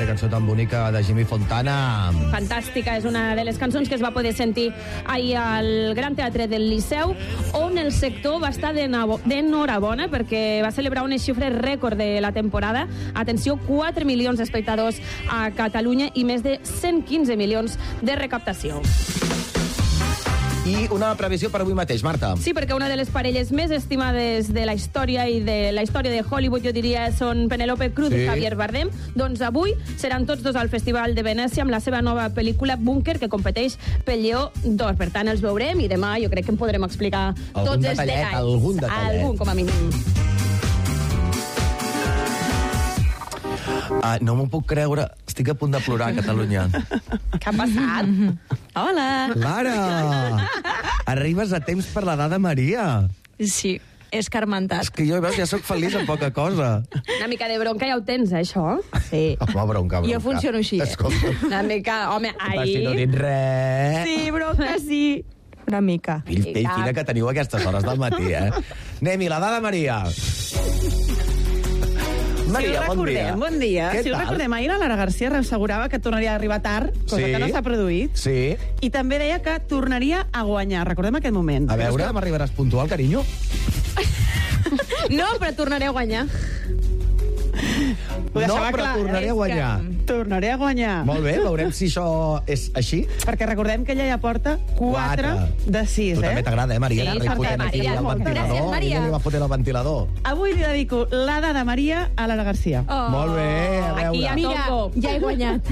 cançó tan bonica de Jimmy Fontana. Fantàstica, és una de les cançons que es va poder sentir ahir al Gran Teatre del Liceu, on el sector va estar d'enhorabona perquè va celebrar unes xifres rècord de la temporada. Atenció, 4 milions d'espectadors a Catalunya i més de 115 milions de recaptació. I una previsió per avui mateix, Marta. Sí, perquè una de les parelles més estimades de la història i de la història de Hollywood, jo diria, són Penélope Cruz i Javier Bardem. Doncs avui seran tots dos al Festival de Venècia amb la seva nova pel·lícula Búnquer, que competeix pel Lleó d'Or. Per tant, els veurem i demà jo crec que en podrem explicar tots els detalls. Algun detallet. Algun, com a mínim. No m'ho puc creure. Estic a punt de plorar a Catalunya. Què ha passat? Hola! Lara! Arribes a temps per l'edat de Maria. Sí, és escarmentat. És que jo ja sóc feliç amb poca cosa. Una mica de bronca ja ho tens, això? Sí. Home, bronca. Jo funciono així. Escolta. Una mica, home, ahir... Si no dit res... Sí, bronca, sí. Una mica. Pell fina que teniu a aquestes hores del matí, Anem-hi, l'edat de Maria. Maria, bon dia. Bon dia. Què Si ho tal? recordem, ahir la Lara García assegurava que tornaria a arribar tard, cosa que no s'ha produït. Sí. I també deia que tornaria a guanyar. Recordem aquest moment. A veure, demà arribaràs puntual, carinyo? No, però tornaré a guanyar. Ho No, deixava però clar. tornaré a guanyar. Tornaré a guanyar. Molt bé, veurem si això és així. Perquè recordem que ella ja porta 4 de 6, Tu també t'agrada, Maria? Sí, Anar fotent aquí Maria, el ventilador. gràcies, Maria. Ella li va fotent el ventilador. Avui li dedico l'Ada de Maria a Lara Garcia. Oh, Molt bé, a veure. Aquí ja toco. Ja he guanyat.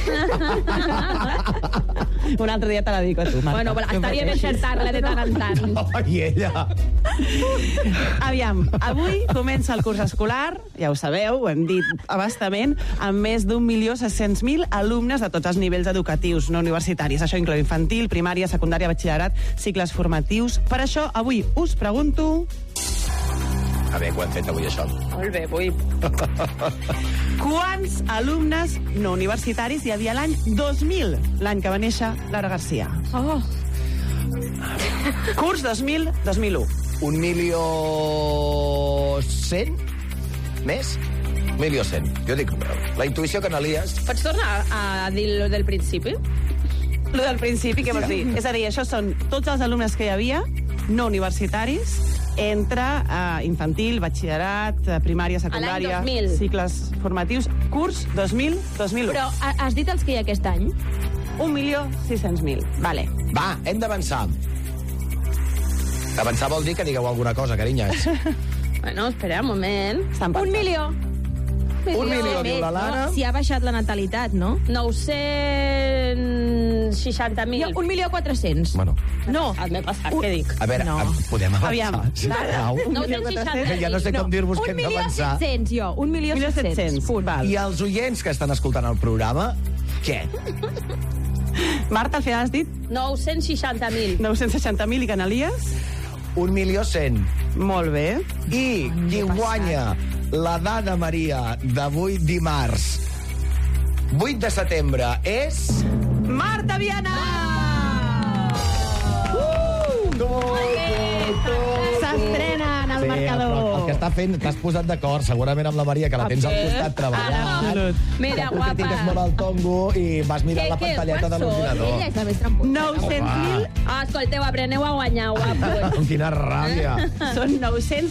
Un altre dia te la dedico a tu, Marta. Bueno, però estaria bé encertar-la de tant en tant. Oh, i ella. Aviam, avui comença el curs escolar, ja ho sabeu, ho hem dit abastament, amb més d'1.600.000 alumnes de tots els nivells educatius no universitaris. Això inclou infantil, primària, secundària, batxillerat, cicles formatius. Per això, avui us pregunto... A veure, ho hem fet avui, això. Molt bé, vull... Quants alumnes no universitaris hi havia l'any 2000, l'any que va néixer Lara Garcia? Oh, Curs 2000-2001. 1.100.000? Més? 1.100.000. Jo dic, la intuïció que n'alies... pots tornar a dir lo del principi? Lo del principi, què vols dir? És a dir, això són tots els alumnes que hi havia, no universitaris, entre infantil, batxillerat, primària, secundària, L'any 2000. cicles formatius, curs 2000-2001. Però has dit els que hi ha aquest any? 1.600.000. Vale. Va, hem d'avançar. Avançar vol dir que digueu alguna cosa, carinyes. Bueno, espera un moment. Estan 1 milió. 1 milió, diu la Lara. Si ha baixat la natalitat, no? 960.000. 1.400.000. Bueno, No. M'he passat, què dic? a veure, No. podem avançar. Aviam, Sisplau. 960.000. Ja no sé com dir-vos que hem d'avançar. 1.700.000, jo. 1.700.000. 1.700.000. Val. I els oients que estan escoltant el programa, què? Marta, al final has dit 960.000. 960.000 i Canalies? 1.100.000. Molt bé. I qui guanya l'edat de Maria d'avui dimarts 8 de setembre és... Marta Viana! S'estrena en el marcador. El que està fent, t'has posat d'acord segurament amb la Maria, que la tens al costat treballant. Mira, Tu que guapa. tingues molt el tongo i vas mirant la Què, pantalleta de quants són? l'ordinador. Ella és la més tramposa. 900.000 Ah, escolteu, apreneu a guanyar, guapos. Quina ràbia. són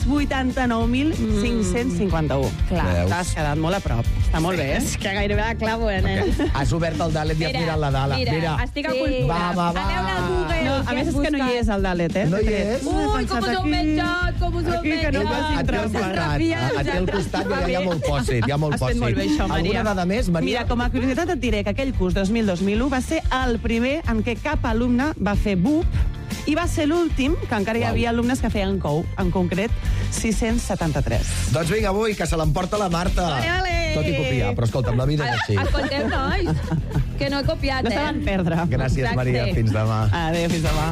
989.551. Clar. Veus? T'has quedat molt a prop. Està molt bé, És que gairebé la clavo, nen. Has obert el Dalet i has mirat la Dala. Mira, estic a Sí. cultura. Va, va, va. Aneu al Google. No, a més és que no hi és el Dalet, No hi és? Ui, com us heu menjat, com us heu Aquí, que no menjat. passin A ti al costat, a ti al costat ja hi ha molt pòsit, hi ha molt Has fet pòsit. molt bé això, Maria. Alguna dada més, Maria? Mira, com a curiositat et diré que aquell curs 2000-2001 va ser el primer en què cap alumne va fer BUP i va ser l'últim que encara hi havia alumnes que feien COU, en concret 673. Doncs vinga, avui, que se l'emporta la Marta. Ole! Tot i copiar, però escolta'm, la vida és així. Escolteu, nois, que no he copiat, No se van perdre. Gràcies, Exacte. Maria. Fins demà. Adéu, fins demà.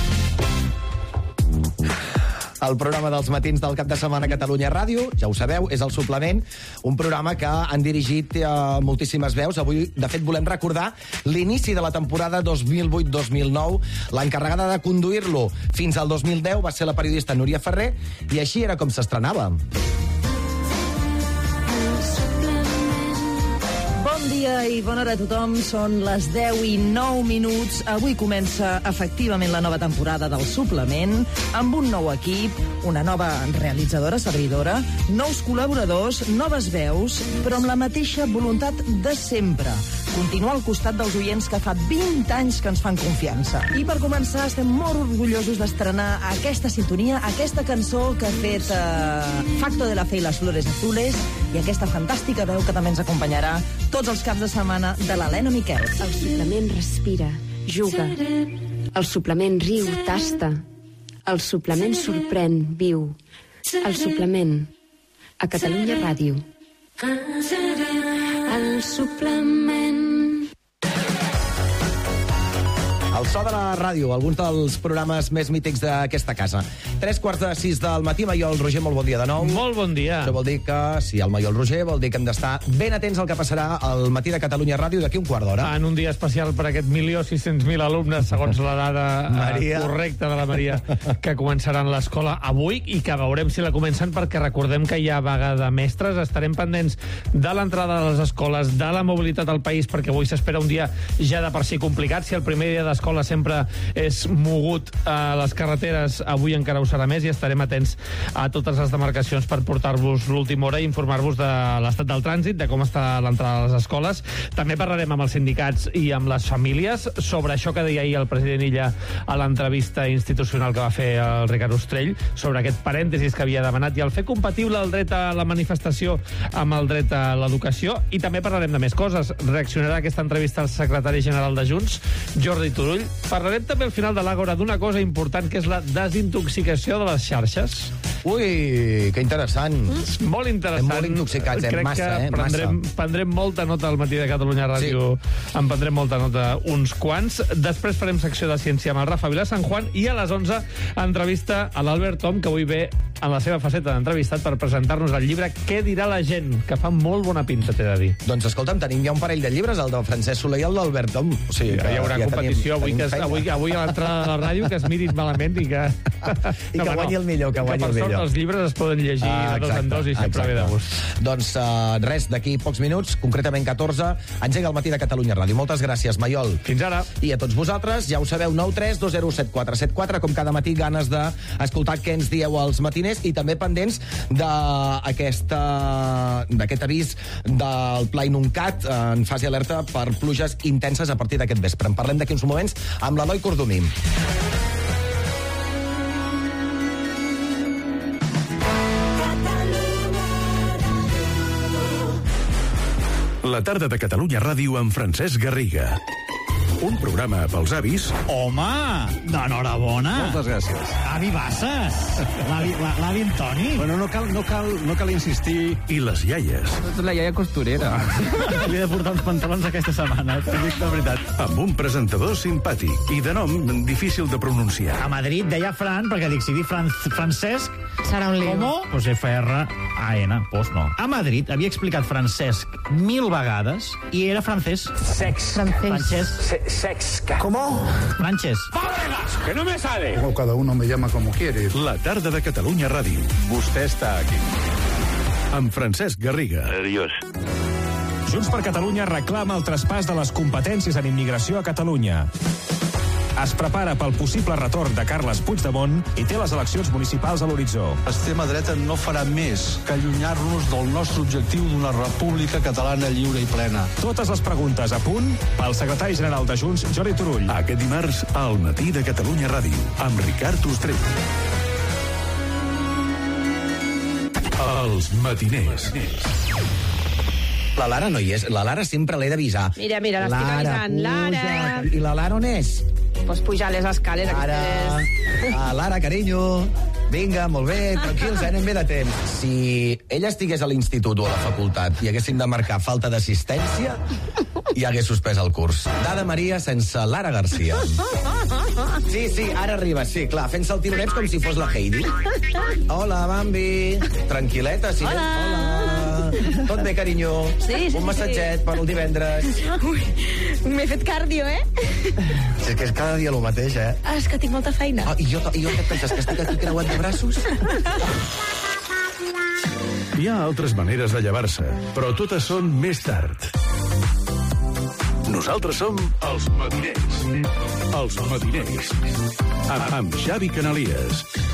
El programa dels matins del cap de setmana a Catalunya Ràdio, ja ho sabeu, és el suplement, un programa que han dirigit moltíssimes veus. Avui, de fet, volem recordar l'inici de la temporada 2008-2009. L'encarregada de conduir-lo fins al 2010 va ser la periodista Núria Ferrer, i així era com s'estrenava. Bon Bon dia i bona hora a tothom. Són les 10:09. Avui comença efectivament la nova temporada del Suplement, amb un nou equip, una nova realitzadora, servidora, nous col·laboradors, noves veus, però amb la mateixa voluntat de sempre. Continuar al costat dels oients que fa 20 anys que ens fan confiança. I per començar, estem molt orgullosos d'estrenar aquesta sintonia, aquesta cançó que ha fet Facto de la Fe i les Flores Azules, i aquesta fantàstica veu que també ens acompanyarà tots els caps de setmana de l'Helena Miquel. El suplement respira, juga. El suplement riu, tasta. El suplement sorprèn, viu. El suplement, a Catalunya Ràdio. El suplement. El so de la ràdio, alguns dels programes més mítics d'aquesta casa. 3:45 del matí, Maiol, Roger, molt bon dia de nou. Molt bon dia. Això vol dir que, si el Maiol, Roger, vol dir que hem d'estar ben atents al que passarà al matí de Catalunya Ràdio d'aquí un quart d'hora. En un dia especial per aquest 1.600.000 alumnes, segons la dada correcta de la Maria, que començaran l'escola avui i que veurem si la comencen, perquè recordem que hi ha vaga de mestres. Estarem pendents de l'entrada a les escoles, de la mobilitat al país, perquè avui s'espera un dia ja de per si complicat. Si el primer dia d'escola sempre és mogut a les carreteres, avui encara ho serà més, i estarem atents a totes les demarcacions per portar-vos l'última hora i informar-vos de l'estat del trànsit, de com està l'entrada a les escoles. També parlarem amb els sindicats i amb les famílies sobre això que deia ahir el president Illa a l'entrevista institucional que va fer el Ricard Ostrell, sobre aquest parèntesis que havia demanat i el fer compatible el dret a la manifestació amb el dret a l'educació. I també parlarem de més coses. Reaccionarà a aquesta entrevista el secretari general de Junts, Jordi Turull. Parlarem també al final de l'Àgora d'una cosa important, que és la desintoxicació de les xarxes. Ui, que interessant. Molt interessant. Estem molt intoxicats, Crec massa, que prendrem molta nota al matí de Catalunya Ràdio. Sí. En prendrem molta nota uns quants. Després farem secció de ciència amb el Rafa Vilasan Juan i a les 11 entrevista a l'Albert Tom, que avui ve en la seva faceta d'entrevistat per presentar-nos el llibre Què dirà la gent?, que fa molt bona pinta, t'he de dir. Doncs escolta'm, tenim ja un parell de llibres, el del Francesc Soler i el d'Albert Tom. O sigui, hi haurà competició avui a l'entrada de la ràdio, que es mirin malament i que... I que guanyi el millor, que guanyi el millor. Per sort els llibres es poden llegir de dos en dos i sempre ve de gust. Doncs res, d'aquí pocs minuts, concretament 14, engega el matí de Catalunya Ràdio. Moltes gràcies, Maiol. Fins ara. I a tots vosaltres, ja ho sabeu, 932017474, com cada matí, ganes d'escoltar què ens dieu als matiners, i també pendents d'aquest avís del Pla Inuncat en fase alerta per pluges intenses a partir d'aquest vespre. En parlem d'aquí uns moments amb l'Eloi Cordomí. La tarda de Catalunya Ràdio amb Francesc Garriga. Un programa pels avis... Home, d'enhorabona. Moltes gràcies. Avi Bassas, l'avi Antoni. Bueno, no cal insistir. I les iaies. Ets la iaia costurera. Havia de portar uns pantalons aquesta setmana, t'ho dic la veritat. Amb un presentador simpàtic i de nom difícil de pronunciar. A Madrid deia Fran, perquè dic, si dic Francesc... Serà un lío. ¿Cómo? Pues F-R-A-N, pues no. A Madrid havia explicat Francesc 1000 vegades i era francès. ¿Cómo? Frances. ¡Fábregas! ¡Que no me sale! Cada uno me llama como quiere. La tarda de Catalunya Ràdio. Vostè està aquí. Amb Francesc Garriga. Adiós. Junts per Catalunya reclama el traspàs de les competències en immigració a Catalunya. Es prepara pel possible retorn de Carles Puigdemont i té les eleccions municipals a l'horitzó. L'extrema dreta no farà més que allunyar-nos del nostre objectiu d'una república catalana lliure i plena. Totes les preguntes a punt pel secretari general de Junts, Jordi Turull. Aquest dimarts, al matí de Catalunya Ràdio, amb Ricard Ostrell. Els matiners. La Lara no hi és. La Lara sempre l'he d'avisar. Mira, l'estic avisant. Lara! I la Lara on és? Pues pujar les escales. Lara, carinyo. Vinga, molt bé, tranquils, anem bé de temps. Si ella estigués a l'institut o a la facultat i haguessin de marcar falta d'assistència, i hagués suspès el curs. Dada Maria sense Lara Garcia. Sí, ara arriba, sí, clar, fent-se el tironets com si fos la Heidi. Hola, Bambi. Tranquil·leta, sí. Hola. Tot bé, carinyo? Sí. Un massatget per el divendres. Ui, m'he fet cardio, És que és cada dia el mateix, És que tinc molta feina. I jo què et penses, que estic aquí creuat de braços? Hi ha altres maneres de llevar-se, però totes són més tard. Nosaltres som els Matiners. Els Matiners. Amb Xavi Canalies.